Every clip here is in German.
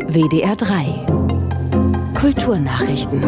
WDR 3 Kulturnachrichten.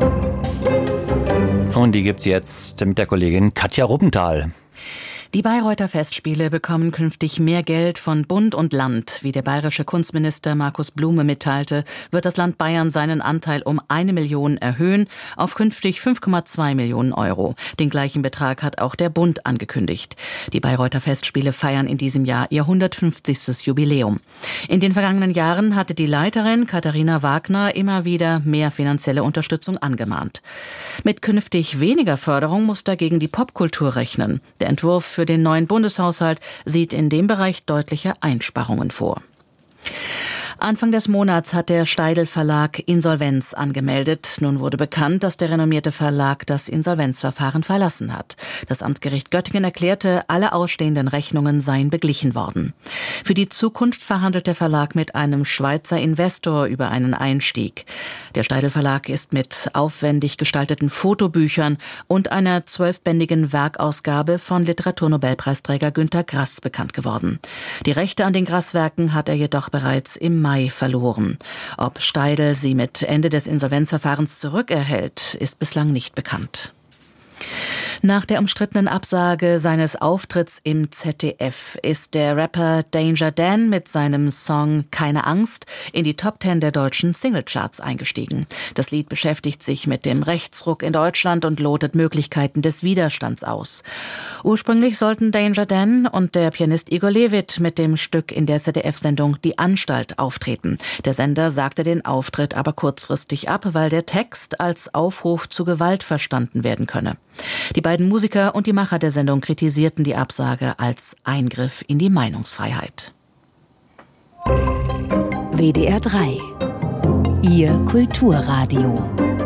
Und die gibt's jetzt mit der Kollegin Katja Ruppenthal. Die Bayreuther Festspiele bekommen künftig mehr Geld von Bund und Land. Wie der bayerische Kunstminister Markus Blume mitteilte, wird das Land Bayern seinen Anteil um 1 Million erhöhen auf künftig 5,2 Millionen Euro. Den gleichen Betrag hat auch der Bund angekündigt. Die Bayreuther Festspiele feiern in diesem Jahr ihr 150. Jubiläum. In den vergangenen Jahren hatte die Leiterin Katharina Wagner immer wieder mehr finanzielle Unterstützung angemahnt. Mit künftig weniger Förderung muss dagegen die Popkultur rechnen. Der Entwurf für den neuen Bundeshaushalt sieht in dem Bereich deutliche Einsparungen vor. Anfang des Monats hat der Steidl Verlag Insolvenz angemeldet. Nun wurde bekannt, dass der renommierte Verlag das Insolvenzverfahren verlassen hat. Das Amtsgericht Göttingen erklärte, alle ausstehenden Rechnungen seien beglichen worden. Für die Zukunft verhandelt der Verlag mit einem Schweizer Investor über einen Einstieg. Der Steidl Verlag ist mit aufwendig gestalteten Fotobüchern und einer 12-bändigen Werkausgabe von Literaturnobelpreisträger Günter Grass bekannt geworden. Die Rechte an den Grass-Werken hat er jedoch bereits im Mai verloren. Ob Steidl sie mit Ende des Insolvenzverfahrens zurückerhält, ist bislang nicht bekannt. Nach der umstrittenen Absage seines Auftritts im ZDF ist der Rapper Danger Dan mit seinem Song Keine Angst in die Top 10 der deutschen Singlecharts eingestiegen. Das Lied beschäftigt sich mit dem Rechtsruck in Deutschland und lotet Möglichkeiten des Widerstands aus. Ursprünglich sollten Danger Dan und der Pianist Igor Levit mit dem Stück in der ZDF-Sendung Die Anstalt auftreten. Der Sender sagte den Auftritt aber kurzfristig ab, weil der Text als Aufruf zu Gewalt verstanden werden könne. Die beiden Musiker und die Macher der Sendung kritisierten die Absage als Eingriff in die Meinungsfreiheit. WDR 3 Ihr Kulturradio.